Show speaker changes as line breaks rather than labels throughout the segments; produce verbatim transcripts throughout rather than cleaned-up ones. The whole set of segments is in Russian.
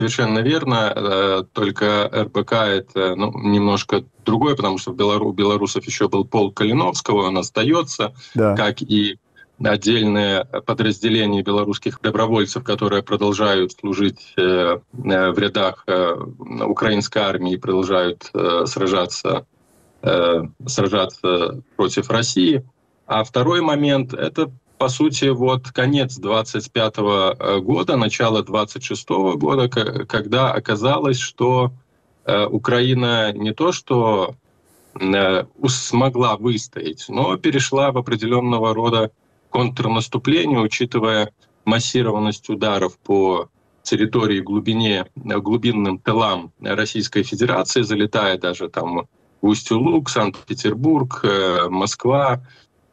Совершенно верно, только эр бэ ка это ну, немножко другое, потому что в Белору... у белорусов еще был полк Калиновского, он остается,
Да.
как и отдельные подразделения белорусских добровольцев, которые продолжают служить в рядах украинской армии, продолжают сражаться, сражаться против России. А второй момент — это, по сути, вот конец двадцать пятого года, начало двадцать шестого года, когда оказалось, что Украина не то что смогла выстоять, но перешла в определенного рода контрнаступление, учитывая массированность ударов по территории, глубине, глубинным тылам Российской Федерации, залетая даже там в Усть-Луг, Санкт-Петербург, Москва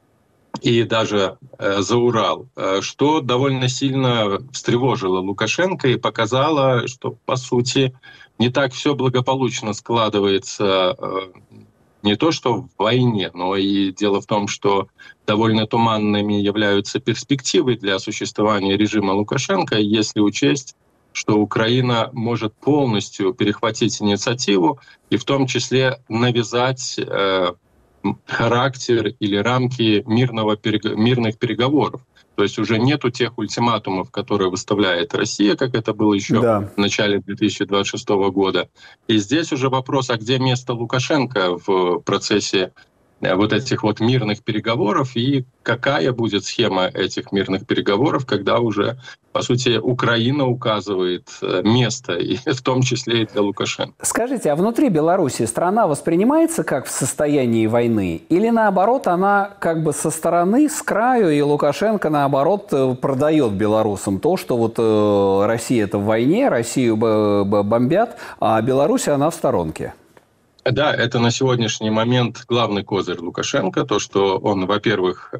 и даже за Урал, что довольно сильно встревожило Лукашенко и показало, что, по сути, не так все благополучно складывается не то что в войне, но и дело в том, что довольно туманными являются перспективы для существования режима Лукашенко, если учесть, что Украина может полностью перехватить инициативу и в том числе навязать э, характер или рамки мирного, мирных переговоров. То есть уже нету тех ультиматумов, которые выставляет Россия, как это было еще да. в начале две тысячи двадцать шестого года. И здесь уже вопрос, а где место Лукашенко в процессе вот этих вот мирных переговоров и какая будет схема этих мирных переговоров, когда уже, по сути, Украина указывает место, и в том числе и для Лукашенко.
Скажите, а внутри Беларуси страна воспринимается как в состоянии войны? Или наоборот, она как бы со стороны, с краю, и Лукашенко наоборот продает белорусам то, что вот Россия это в войне, Россию бомбят, а Беларусь она в сторонке?
Да, это на сегодняшний момент главный козырь Лукашенко, то, что он, во-первых,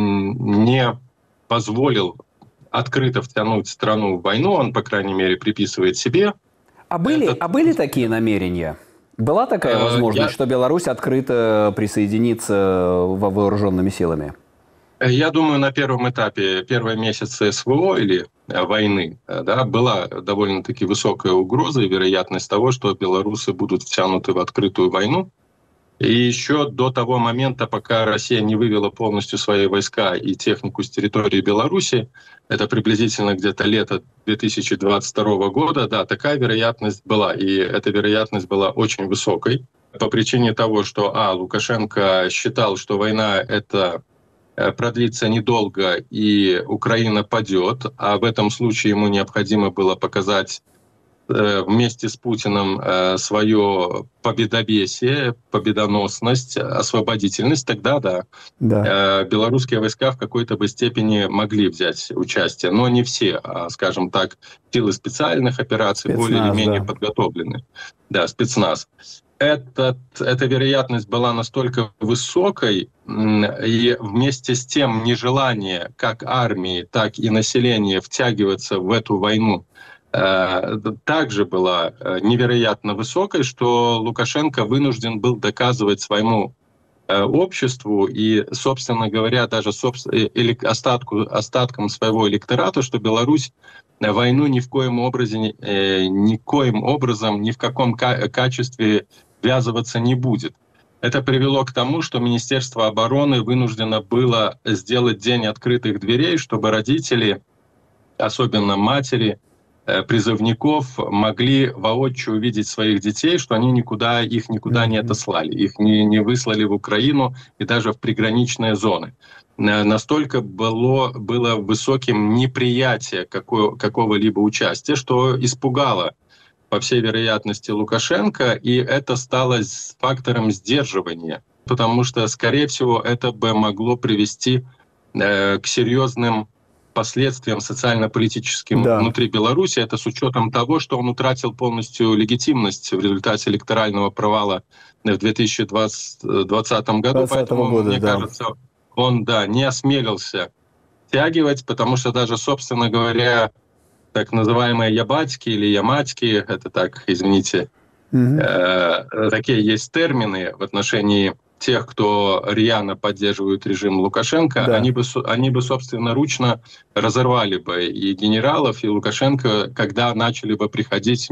не позволил открыто втянуть страну в войну, он, по крайней мере, приписывает себе.
А были, Этот... а были такие намерения? Была такая возможность, Я... что Беларусь открыто присоединится вооруженными силами?
Я думаю, на первом этапе, первые месяцы эс вэ о или войны, да, была довольно-таки высокая угроза и вероятность того, что белорусы будут втянуты в открытую войну. И еще до того момента, пока Россия не вывела полностью свои войска и технику с территории Беларуси, это приблизительно где-то лето две тысячи двадцать второго года, да, такая вероятность была. И эта вероятность была очень высокой по причине того, что, а, Лукашенко считал, что война — это продлится недолго, и Украина падет, а в этом случае ему необходимо было показать э, вместе с Путиным э, свое победобесие, победоносность, освободительность, тогда да, да. Э, белорусские войска в какой-то бы степени могли взять участие, но не все, а, скажем так, силы специальных операций спецназ, более или менее да. подготовлены. Да, спецназ. Этот, эта вероятность была настолько высокой, и вместе с тем нежелание как армии, так и населения втягиваться в эту войну э, также была невероятно высокой, что Лукашенко вынужден был доказывать своему э, обществу и, собственно говоря, даже собственно, остатку, остаткам своего электората, что Беларусь войну ни в коем образе, э, никоим образом, ни в каком ка- качестве ввязываться не будет. Это привело к тому, что Министерство обороны вынуждено было сделать день открытых дверей, чтобы родители, особенно матери, призывников, могли воочию увидеть своих детей, что они никуда, их никуда не отослали, их не, не выслали в Украину и даже в приграничные зоны. Настолько было, было высоким неприятие какого, какого-либо участия, что испугало по всей вероятности, Лукашенко, и это стало фактором сдерживания, потому что, скорее всего, это бы могло привести э, к серьезным последствиям социально-политическим да. внутри Беларуси. Это с учетом того, что он утратил полностью легитимность в результате электорального провала в две тысячи двадцатом году. Поэтому, года, мне да. кажется, он да, не осмелился втягивать, потому что даже, собственно говоря, так называемые ябатьки или яматьки, это так, извините, mm-hmm. э, такие есть термины в отношении тех, кто рьяно поддерживает режим Лукашенко,
Да.
они бы, они бы собственноручно разорвали бы и генералов, и Лукашенко, когда начали бы приходить